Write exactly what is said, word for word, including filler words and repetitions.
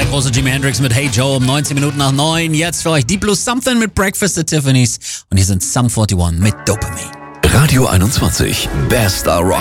große Jimi Hendrix mit Hey Joe um neunzehn Minuten nach neun. Jetzt für euch Deep Blue Something mit Breakfast at Tiffany's. Und hier sind Sum einundvierzig mit Dopamine. Radio einundzwanzig, Best Rock.